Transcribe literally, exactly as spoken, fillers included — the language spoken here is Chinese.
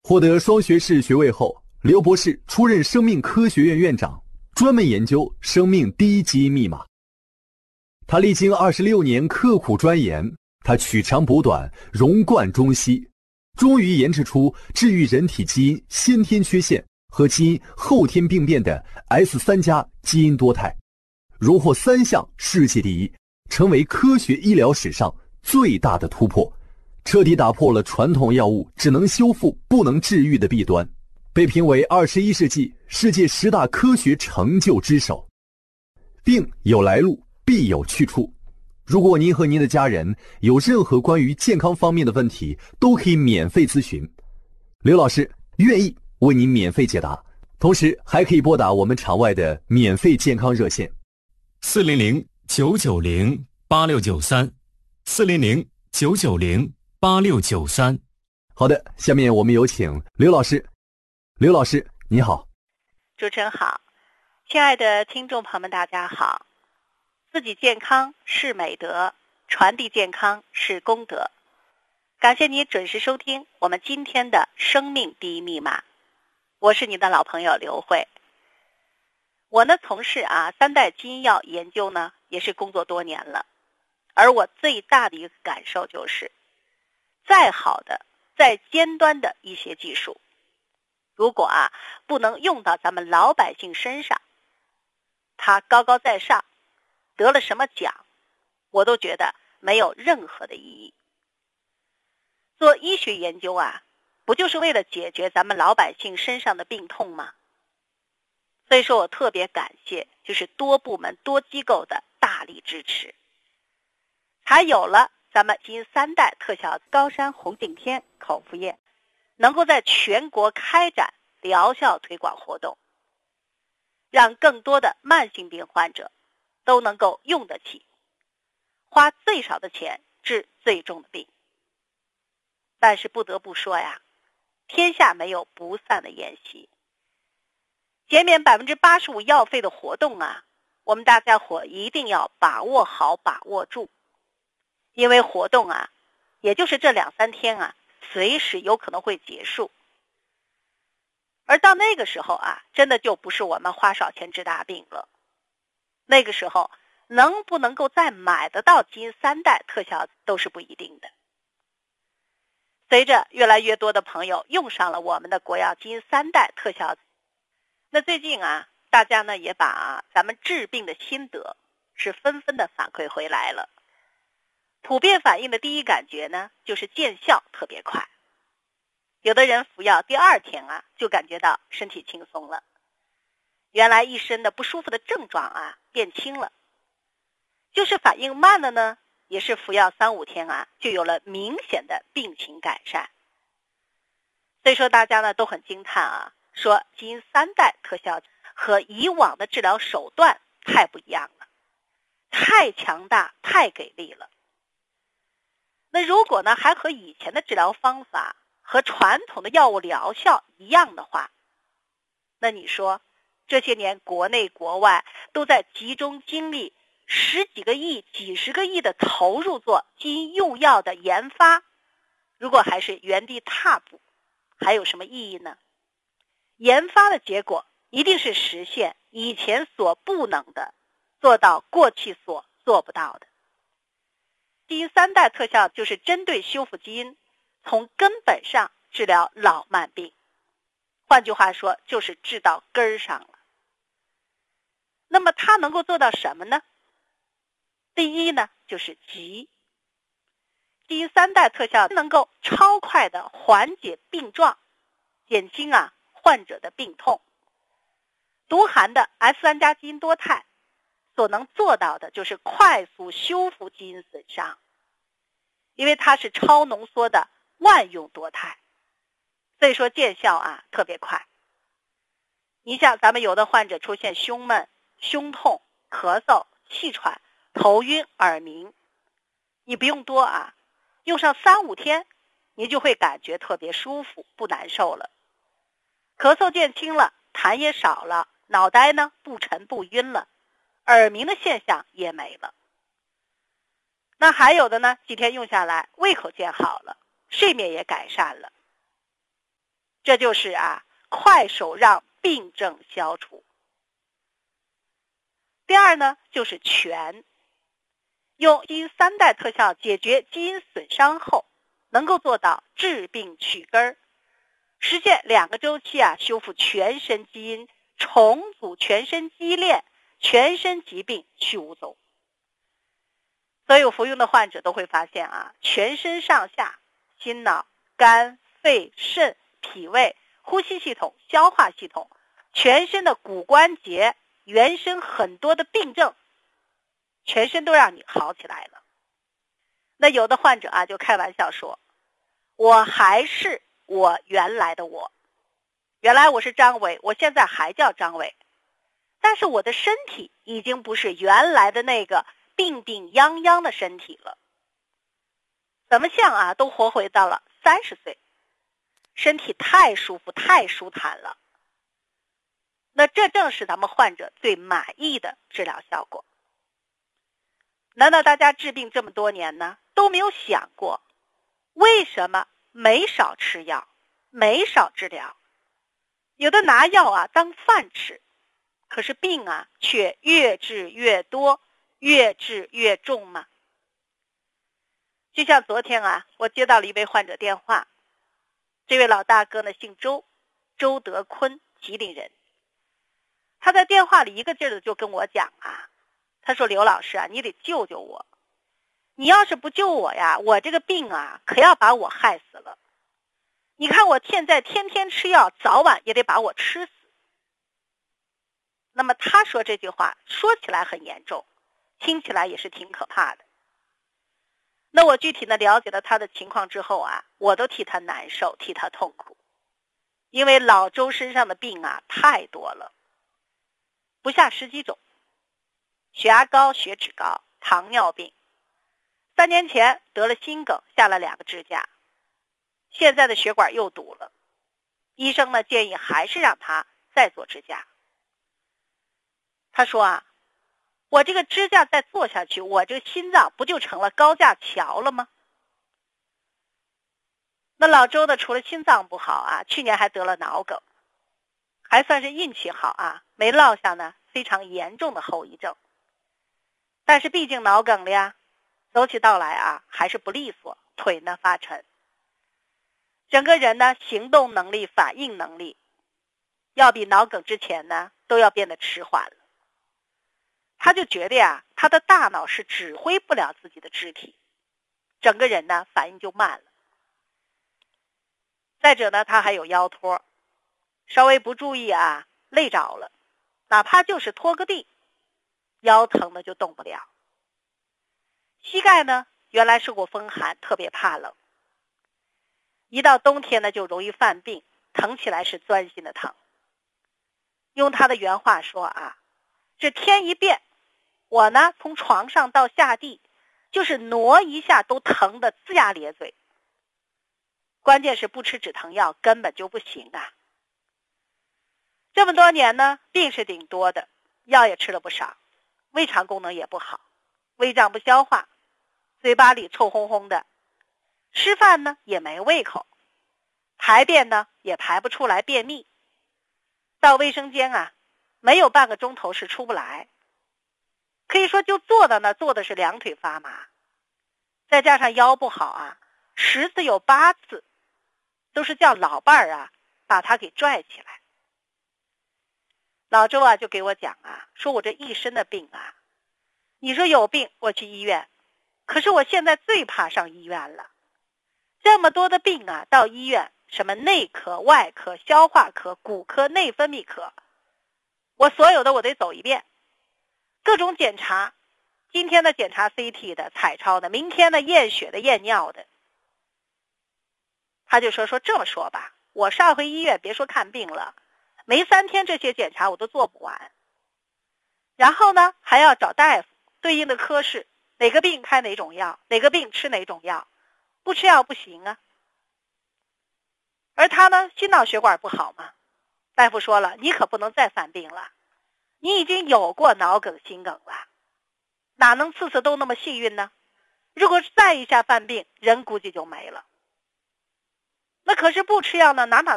获得双学士学位后，刘博士出任生命科学院院长，专门研究生命第一基因密码。他历经二十六年刻苦钻研，他取长补短，融贯中西，终于研制出治愈人体基因先天缺陷和基因后天病变的 S 三 加基因多肽，荣获三项世界第一，成为科学医疗史上最大的突破，彻底打破了传统药物只能修复不能治愈的弊端，被评为二十一世纪世界十大科学成就之首。病有来路，必有去处。如果您和您的家人有任何关于健康方面的问题，都可以免费咨询，刘老师愿意为您免费解答，同时还可以拨打我们场外的免费健康热线四零零九九零八六九三，四零零九九零八六九三。 好的，下面我们有请刘老师。刘老师你好。 主持人好，亲爱的听众朋友们大家好。自己健康是美德，传递健康是功德。感谢你准时收听我们今天的生命第一密码，我是你的老朋友刘慧。我呢从事啊三代基因药研究呢也是工作多年了，而我最大的一个感受就是，再好的再尖端的一些技术，如果啊不能用到咱们老百姓身上，它高高在上得了什么奖，我都觉得没有任何的意义。做医学研究啊，不就是为了解决咱们老百姓身上的病痛吗？所以说我特别感谢就是多部门多机构的大力支持，才有了咱们基因三代特效高山红景天口服液能够在全国开展疗效推广活动，让更多的慢性病患者都能够用得起，花最少的钱治最重的病。但是不得不说呀，天下没有不散的宴席。减免 百分之八十五 药费的活动啊，我们大家伙一定要把握好把握住。因为活动啊，也就是这两三天啊，随时有可能会结束。而到那个时候啊，真的就不是我们花少钱治大病了。那个时候能不能够再买得到基因三代特效都是不一定的。随着越来越多的朋友用上了我们的国药基因三代特效，那最近啊，大家呢也把、啊、咱们治病的心得是纷纷的反馈回来了。普遍反映的第一感觉呢，就是见效特别快。有的人服药第二天啊，就感觉到身体轻松了，原来一身的不舒服的症状啊变轻了。就是反应慢了呢，也是服药三五天啊，就有了明显的病情改善。所以说大家呢都很惊叹啊，说基因三代特效和以往的治疗手段太不一样了，太强大，太给力了。那如果呢还和以前的治疗方法和传统的药物疗效一样的话，那你说这些年国内国外都在集中精力十几个亿几十个亿的投入做基因用药的研发，如果还是原地踏步，还有什么意义呢？研发的结果一定是实现以前所不能的，做到过去所做不到的。基因三代特效就是针对修复基因，从根本上治疗老慢病，换句话说就是治到根儿上了。那么它能够做到什么呢？第一呢，就是急。基因三代特效能够超快的缓解病状，减轻啊患者的病痛。独含的 S 三 加基因多肽所能做到的就是快速修复基因损伤，因为它是超浓缩的万用多肽，所以说见效啊特别快。你像咱们有的患者出现胸闷、胸痛、咳嗽、气喘、头晕、耳鸣，你不用多啊，用上三五天，你就会感觉特别舒服，不难受了。咳嗽减轻了，痰也少了，脑袋呢不沉不晕了，耳鸣的现象也没了。那还有的呢，几天用下来，胃口见好了，睡眠也改善了。 这就是啊，快手让病症消除。第二呢，就是全，用基因三代特效解决基因损伤后，能够做到治病去根儿，实现两个周期啊，修复全身基因，重组全身基链，全身疾病去无踪。所有服用的患者都会发现啊，全身上下、心脑、肝、肺、肾、脾胃、呼吸系统、消化系统，全身的骨关节，原生很多的病症，全身都让你好起来了。那有的患者啊，就开玩笑说，我还是我原来的我，原来我是张伟，我现在还叫张伟，但是我的身体已经不是原来的那个病病殃殃的身体了。怎么像啊，都活回到了三十岁，身体太舒服太舒坦了。那这正是咱们患者最满意的治疗效果。难道大家治病这么多年呢，都没有想过为什么没少吃药，没少治疗？有的拿药啊当饭吃，可是病啊却越治越多，越治越重吗？就像昨天啊，我接到了一位患者电话，这位老大哥呢姓周，周德坤，吉林人。他在电话里一个劲儿的就跟我讲啊，他说刘老师啊，你得救救我，你要是不救我呀，我这个病啊可要把我害死了。你看我现在天天吃药，早晚也得把我吃死。那么他说这句话说起来很严重，听起来也是挺可怕的。那我具体的了解了他的情况之后啊，我都替他难受，替他痛苦。因为老周身上的病啊太多了，不下十几种，血压高、血脂高、糖尿病，三年前得了心梗，下了两个支架，现在的血管又堵了，医生呢建议还是让他再做支架。他说啊，我这个支架再做下去，我这个心脏不就成了高架桥了吗？那老周呢，除了心脏不好啊，去年还得了脑梗，还算是运气好啊，没落下呢非常严重的后遗症。但是毕竟脑梗了呀，走起道来啊还是不利索，腿呢发沉，整个人呢行动能力、反应能力要比脑梗之前呢都要变得迟缓了。他就觉得呀，他的大脑是指挥不了自己的肢体，整个人呢反应就慢了。再者呢，他还有腰托，稍微不注意啊，累着了，哪怕就是拖个地，腰疼的就动不了。膝盖呢，原来受过风寒，特别怕冷，一到冬天呢就容易犯病，疼起来是钻心的疼。用他的原话说啊，这天一变，我呢从床上到下地，就是挪一下都疼得龇牙咧嘴。关键是不吃止疼药根本就不行啊。这么多年呢，病是挺多的，药也吃了不少，胃肠功能也不好，胃胀不消化，嘴巴里臭烘烘的，吃饭呢也没胃口，排便呢也排不出来，便秘，到卫生间啊没有半个钟头是出不来，可以说就坐到那坐的是两腿发麻，再加上腰不好啊，十次有八次都是叫老伴儿啊把他给拽起来。老周啊就给我讲啊，说我这一身的病啊，你说有病我去医院，可是我现在最怕上医院了，这么多的病啊，到医院什么内科、外科、消化科、骨科、内分泌科，我所有的我得走一遍，各种检查，今天的检查 C T 的、彩超的，明天的验血的、验尿的。他就说说这么说吧，我上回医院别说看病了，没三天这些检查我都做不完，然后呢还要找大夫对应的科室，哪个病开哪种药，哪个病吃哪种药，不吃药不行啊。而他呢心脑血管不好嘛，大夫说了，你可不能再犯病了，你已经有过脑梗心梗了，哪能次次都那么幸运呢？如果再一下犯病，人估计就没了。那可是不吃药呢，哪哪